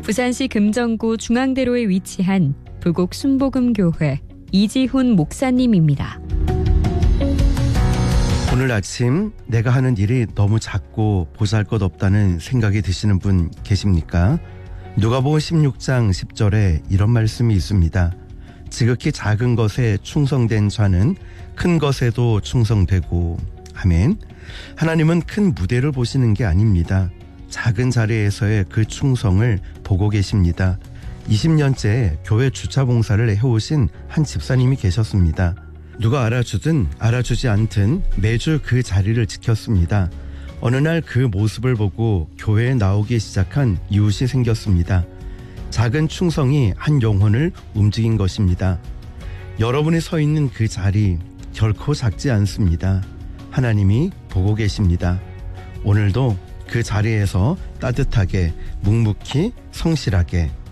부산시 금정구 중앙대로에 위치한 부곡 순복음교회 이지훈 목사님입니다. 오늘 아침 내가 하는 일이 너무 작고 보잘것없다는 생각이 드시는 분 계십니까? 누가복음 16장 10절에 이런 말씀이 있습니다. 지극히 작은 것에 충성된 자는 큰 것에도 충성되고. 아멘. 하나님은 큰 무대를 보시는 게 아닙니다. 작은 자리에서의 그 충성을 보고 계십니다. 20년째 교회 주차 봉사를 해오신 한 집사님이 계셨습니다. 누가 알아주든 알아주지 않든 매주 그 자리를 지켰습니다. 어느 날 그 모습을 보고 교회에 나오기 시작한 이웃이 생겼습니다. 작은 충성이 한 영혼을 움직인 것입니다. 여러분이 서 있는 그 자리 결코 작지 않습니다. 하나님이 보고 계십니다. 오늘도 그 자리에서 따뜻하게 묵묵히 성실하게